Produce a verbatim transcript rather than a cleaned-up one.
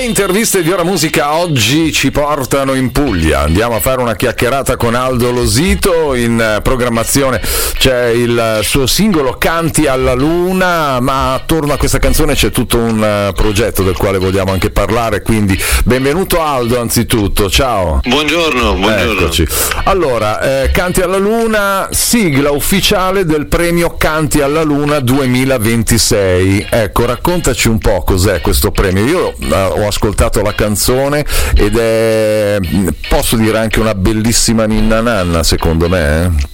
interviste di Ora Musica oggi ci portano in Puglia. Andiamo a fare una chiacchierata con Aldo Losito. In programmazione c'è il suo singolo Canti alla Luna, ma attorno a questa canzone c'è tutto un progetto del quale vogliamo anche parlare, quindi benvenuto Aldo anzitutto, ciao. Buongiorno, buongiorno. Eccoci. Allora, eh, Canti alla Luna, sigla ufficiale del premio Canti alla Luna duemilaventisei. Ecco, raccontaci un po' cos'è questo premio. Io eh, ho ascoltato la canzone ed è, posso dire, anche una bellissima ninna nanna secondo me. Eh?